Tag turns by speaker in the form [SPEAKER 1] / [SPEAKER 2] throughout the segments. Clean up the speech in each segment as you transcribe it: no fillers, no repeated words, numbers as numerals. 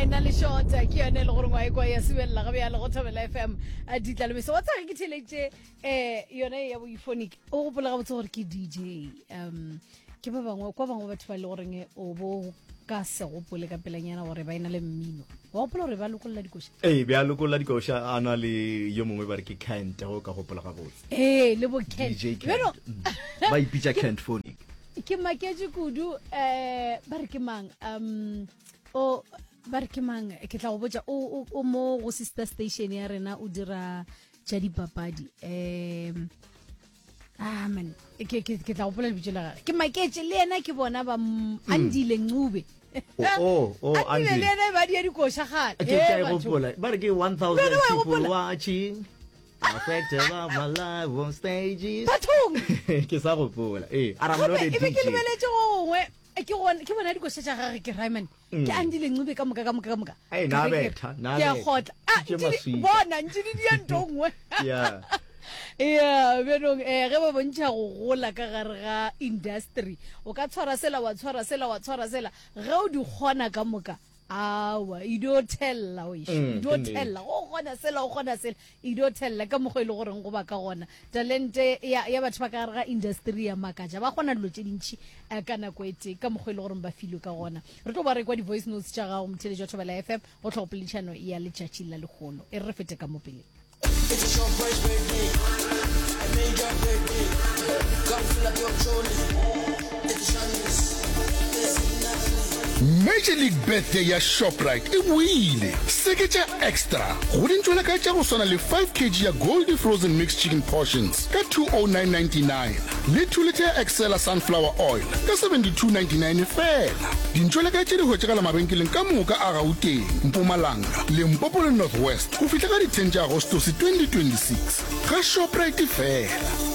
[SPEAKER 1] finally short ke yone le gore ngwa e kwa ya sebella ga bjale go Thobela FM a ditla le so whatsa ke theletse yone ya boiphonic o gopola ga botse gore ke DJ ke ba bangwe batho ba le goreng o bo ka se gopole ka pelanyana gore ba ina le mmino wa gopola gore ba lokolla dikosha
[SPEAKER 2] ba lokolla dikosha ana le yo mongwe ba re ke Kent go ka gopola ga botse
[SPEAKER 1] le bo Kent
[SPEAKER 2] DJ Kent ba ipitsa Kent phonic
[SPEAKER 1] ke maketse kudu ba re ke mang o ba re ke mang ke tla go botsa o mo go sister station ya rena o dira tša dipapadi man ke tla go pola lebitso la gage ke maketse le ena ke bona ba Andile Ncube
[SPEAKER 2] Andile
[SPEAKER 1] le ena ba di dikosha gale
[SPEAKER 2] ke gopola ba re ke 1000 people watching perfect my live on stages
[SPEAKER 1] bathong
[SPEAKER 2] ke sa gopola I'm not a DJ
[SPEAKER 1] ke lebeletse gongwe ke bona dikosha tša gage ke Raymond ke Andile Ncube ka moka
[SPEAKER 2] na betha
[SPEAKER 1] ke a gotla bona ntse di ya ntongwe benong ge ba bontšha go gola ka gare ga industry o ka tshwara sela ge o di kgona ka moka awa ido tella go kgona sela ido tella ka mokgwa e le goreng go ba ka gona talente ya batho ba ka gare ga industry ya makaja ba kgona dilo tše dintšhi ka nako ete ka mokgwa e le goreng ba filo ka gona re tlo ba re kwa di-voice notes tša gago motheletši wa Thobela FM go tlhogopoletšhano ya letšatši la lekgono e re fete ka mopele.
[SPEAKER 3] It's a short price, baby. I made your baby. Come fill up your trolley. It's a chance.
[SPEAKER 4] Major League Birthday ya Shoprite e buile seketša extra go dintšwela ka tša go swana le 5 kg ya Goldie frozen mixed chicken portions ka 209.99 le 2 liter ya Excella sunflower oil ka 72.99 fela dintšwela ka tše di hwetšagala mabenkeleng ka moka a Gauteng, Mpumalanga, Limpopo le Northwest go fihla ka di 10 tša Agostose 2026 ga Shoprite fela.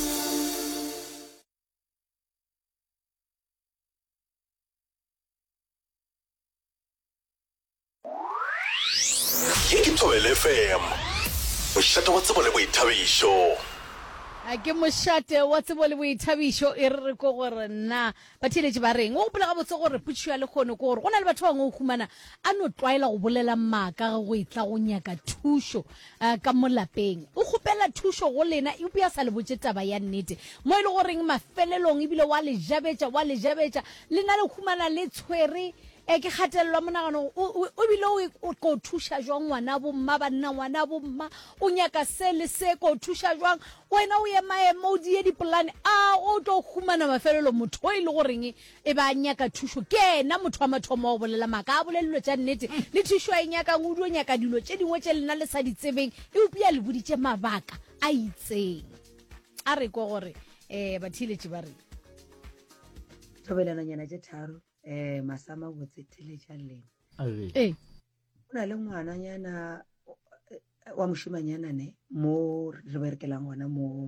[SPEAKER 5] Ke Thobela FM mošate wa tsebo le boithabišo
[SPEAKER 1] ke mošate wa tsebo le boithabišo e re ko gore nna batheletši ba reng o gopola ga botse gore putšo ya lekgono ko gore go na le batho bangwe o humana a no tlwaela go bolela maaka ga go etla go nyaka thušo ka mo lapeng o kgopela thušo go lena e upea sa le botse taba ya nnete mo e le goreng mafelelong ebile wa le jabetša le na le humana le tshwere ke kgatelelwa monagano o bile o ko thuša jwang ngwana bomma banna ngwana bomma o nyaka se le se ko thuša jwang wena o ye maemo o die dipolane o tlo humana mafelelo motho o ile goreng e ba nyaka thušo ke ena motho wa mathomo o bolela maaka a bolelelo tša nnete le thušo a nyaka o dio nyaka dilo tše dingwe tše lena le sa di tsebeng e upea le boditše mabaka a itseng a re kwa gore batheletši ba re
[SPEAKER 6] Thobelana tše tharo masama botse theletša lena o na le ngwananyana wa mošimanyana ne mo re berekelang gona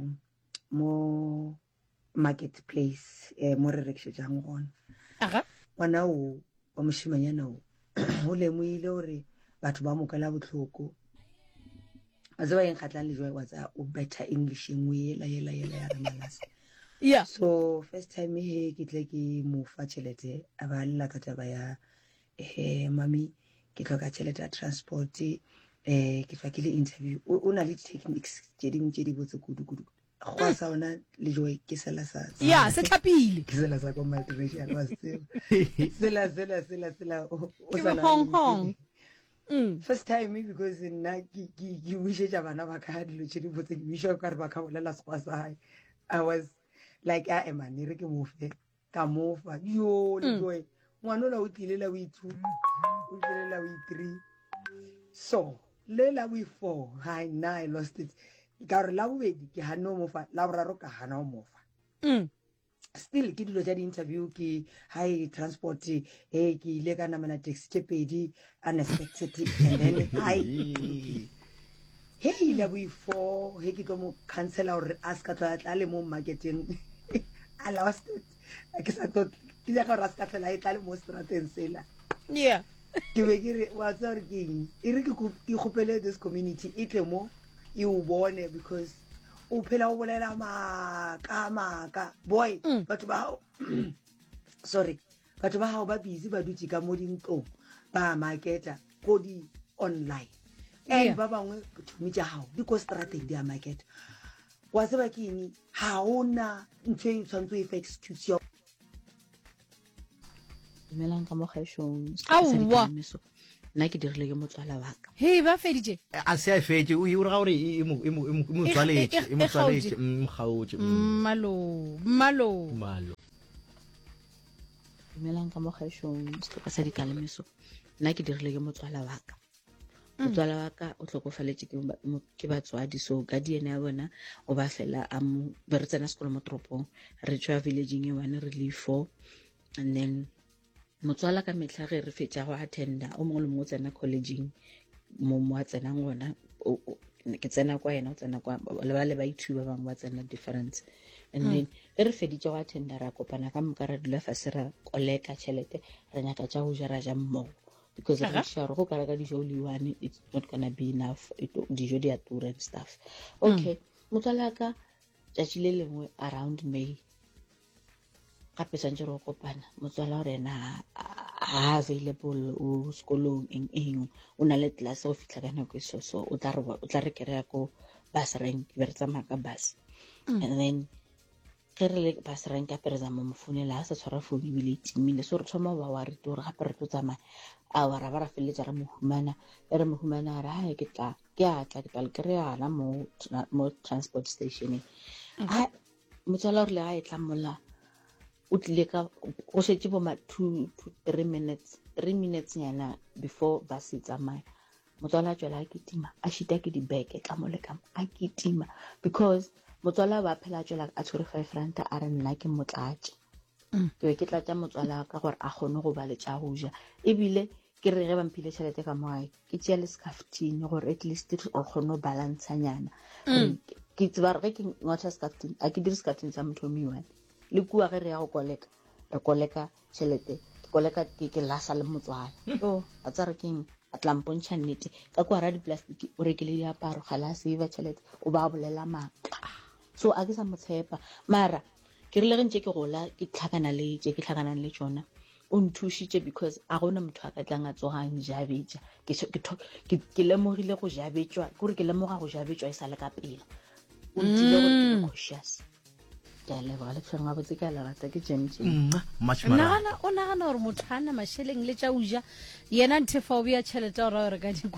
[SPEAKER 6] mo marketplace mo re rekšetšang gona ngwana o wa mošimanyana o lemoile gore batho ba mokala botlhoko a tseba eng kgatlang le jwa watsa o better English engwe yela ya re malasa so first time he ke tle ke mo fa tšhelete a ba lla ka taba ya mami ke tloka tšhelete ya transport ke tloka ke le interview o na le techniques tše dingwe tše di botse kudu go sa ona le jo ke sela sa
[SPEAKER 1] se tlapile
[SPEAKER 6] ke sela sa ko multiracial wa sela o
[SPEAKER 1] hong
[SPEAKER 6] first time because nna ke wishetša bana ba ka dilo tše di botse ke wisha ka re ba ka bolela sekgwa sa hae I was like man re ke mofe ka mofa yo le boy ngwana la o tilela o ithu o tilela o 3 so le la we 4 I lost it ka re la bobedi ke hano mofa la boraro ka hana o mofa still ke dilo tša di interview ke high transport ke ile ka namana taxi tše pedi unexpected and then hey la we 4 he ke tlo mo cancela gore a ska tla le mo marketing I lost it ke sa tot ke ya ka rasta fela e tla le mo strateng sela ke be ke re wa tsare ke e re ke khopele this community e tle mo e o bone because o phela o bolela maka boy batho ba sorry batho ba hao ba busy ba dutse ka mo dintlong ba marketa go di online and ba bangwe thomi tsa hao di ko strateng di a marketa wa se ba ke eng ha ona ntse e tshwantse e fa excuse yo
[SPEAKER 7] dumelang ka mo gaishong
[SPEAKER 1] Aowa.
[SPEAKER 7] nna ke dirile ke motswala wa ka
[SPEAKER 1] he ba feditse
[SPEAKER 2] a se a fetse o ira gore e mo tswaletse mgaotse
[SPEAKER 1] malo
[SPEAKER 7] dumelang ka mo gaishong setlhopha sa dikalemeso nna ke dirile ke motswala wa ka motswala wa ka o tlhokofaletse ke batswadi so ka DNA ya bona o ba fela be re tsena sekolo mo toropong re tswa villageng e one re le 4 and then motswala ka metlha ge re fetša go attenda o mongwe le mongwe o tsena collegeng mo a tsenang gona ke tsena kwa yena o tsena kwa le ba ithu ba bangwe ba tsena difference and then ge re feditše go attenda ra kopana ka moka ra dula fase ra koleka tšhelete re nyaka tša go ja ra ja mmogo because re sure go ka reka dijo le one it's not gonna be enough dijo di a tura and stuff okay motswala ka tšatši le lengwe around May gape santse re kopana motswala gore ena a available o sekolong eng o na le class go fitlha ka nako so o tla re kry-a ko bus rank be re tsamaya ka bus and then ge re le bus rank ka pereza mo mofounela a sa tshwara phone ebile timile so re thoma ba wa re tore gape re tlo tsamaya a wa ra ba ra feleletsa re mohumana re ha ke tla le kry-a ana mo transport station motswala gore le ga e tla mola o tlile ka go shetse bo ma 2 to 3 minutes nyana before bus e tsamaya motswala a tswela a ketima a shita ke dibeke ka moleka a ketima because motswala ba phela tswela a tshwere 5 rand a re nna ke motlatse ke be ke tlatsa motswala ka gore a gone go ba le tša go ja ebile ke re ge ba mphile tšhelete ka moae ke tšea le scaftine gore at least o kgone go balantshanyana ke tseba re ke ngwatha scaftine a ke dire scaftine sa motho miwane le kua ge re ya go koleka re koleka tšhelete koleka ke lasa le motswala a tsa re keng a tlampontšha nnete ka kwa ra dipolastiki o rekile diaparo ga la save tšhelete o ba bolela maaka so a ke sa motshepa mara ke rile ge ntse ke gola ke tlhakanang le tsona o nthušitše because a gona motho a ka tlang a tsogang jabetša ke lemogile go jabetšwa kore ke lemoga go jabetšwa e sa le ka pela o ntile gore ke le cautious ke a leboga le tshweng a botse ke a lerata ke
[SPEAKER 1] nagana gore motho a na mašheleng le tša uja yena nthefa o bea tšhelete gore a reka diko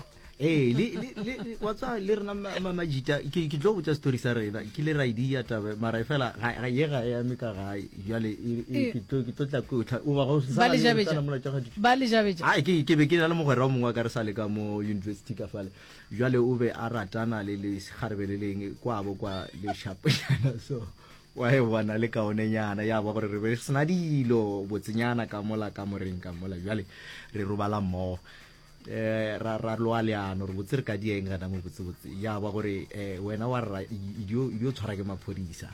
[SPEAKER 2] wa tswa le rena mamajita ke tlo botsa story sa rena ke le raidi ya tabe mara fela ga ye ga ya me ka gae jale ke tlo tla kotla o ba go
[SPEAKER 1] ba le jabetša
[SPEAKER 2] ke be ke na le mogwera o mongwe ka re sa le ka mo university ka fale jale o be a ratana le segarebeleleng kwa bo kwa le shaponyana so wa e bona le kaonenyana ya ba gore re be sena dilo botsenyana ka mola ka moreng ka mola jale re robala mmogo ra loa leano re botse re ka dieng gana mo botsebotse ya ba gore wena wa rra yo tshwara ke maphodisa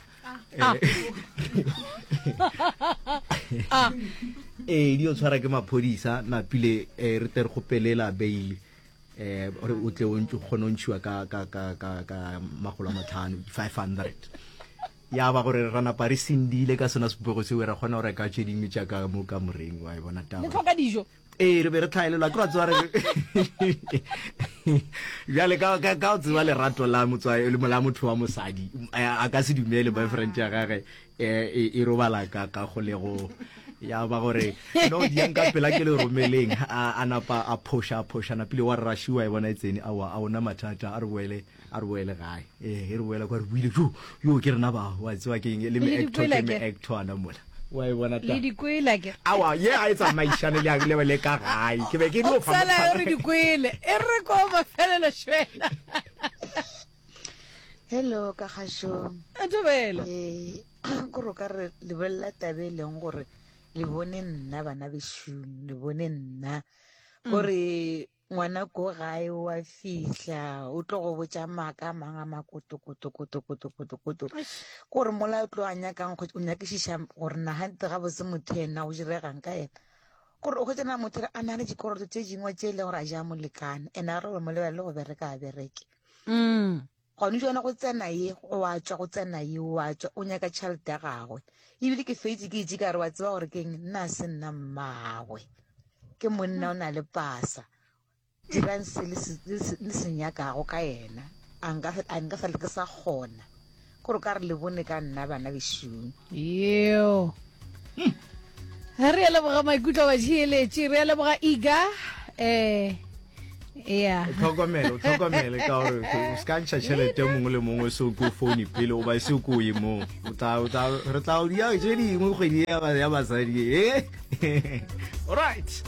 [SPEAKER 2] dio tshwara ke maphodisa na pile re tere go pelela bail gore o tle o ntse go nontshiwa ka magolo a matlhano 500 ya ba gore rana pa re sindile ka sona sepego se ra gona gore ka tšedingwe tša ka mo ka moreng wa e bona taba
[SPEAKER 1] le tlhoka dijo
[SPEAKER 2] re be re tlhaelelwa ke ra tswa re jale ka o tseba lerato la motho wa mosadi a ka se dumele boyfriend ya gage e robala ka go lego ya ba gore no diang ka pela ke le romeleng a napa a phosha na pile wa rashiwa e bona itseni a ona mathata a re boele gae re boela kwa re buile yo ke rena ba wa tswa ke le me actor ana mola wa e bona ta
[SPEAKER 1] le dikwela ke
[SPEAKER 2] awa ye a etsa maishane le a le ka gae ke be ke no fa
[SPEAKER 1] sala re dikwele e re ko mafelelo shwela
[SPEAKER 7] hello ka gasho
[SPEAKER 1] a tobela
[SPEAKER 7] go ka re le bolla tabeleng gore le bone nna bana bešung le bone nna gore ngwana ko gae wa fihla o tlo go botša maaka a mang a makotokoto gore mola o tlo a nyakang o nyakešiša gore nagante ga bose motho ena o diregang ka ena gore o kgwetsena motho a na le dikoloto tse dingwe tse e leng gore a ja molekane and a re gore molebale le go bereka a bereke gone jona go tsena ye wa tswa go tsena ye wa tswa o nyaka tšhelete ya gagwe ebile ke feitse ke itse ka re wa tseba gore keng nna se nna mmagwe
[SPEAKER 8] ke monna o na le pasa dirang se le senyakago ka ena a nka fela ke sa kgona gore ka re le bone ka nna bana bešong
[SPEAKER 1] yo re leboga maikutlo ba tšheletše re leboga iga yeah
[SPEAKER 2] tlhokomele ka gore o ska ntsha tšhelete mongwe le mongwe se o ko phone pele o ba se o ko ye mo re tla o dia tse dingwe kgwedi ya basadi all right